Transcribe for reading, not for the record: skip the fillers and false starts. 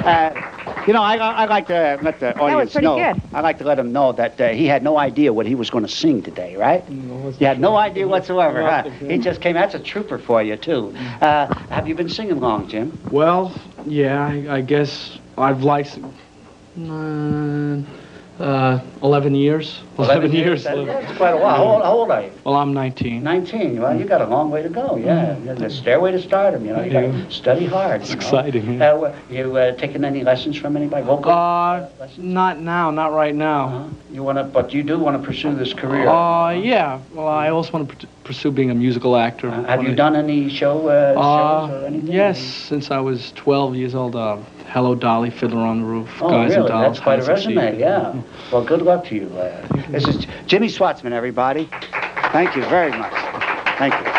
You know, I like to let the audience pretty know. good. I like to let him know that he had no idea what he was going to sing today, right? No, You had no idea whatsoever, huh? Nothing. He just came. That's a trooper for you, too. Have you been singing long, Jim? Well, yeah, I guess I've licensed 11 years. 11 years. That's quite a while. How old are you? Well, I'm 19. 19. Well, you got a long way to go, yeah. The stairway to stardom, you know. You got to study hard. It's exciting, yeah. You taking any lessons from anybody? Vocal lessons? Not now, not right now. But you do want to pursue this career? Yeah. Well, I also want to pursue being a musical actor. Have you done any shows or anything? Yes, since I was 12 years old. Hello, Dolly, Fiddler on the Roof, Oh, Guys really? and Dolls. That's quite a House of resume, Sheep. yeah. Well, good luck to you. This is Jimmy Swartzman, everybody. Thank you very much. Thank you.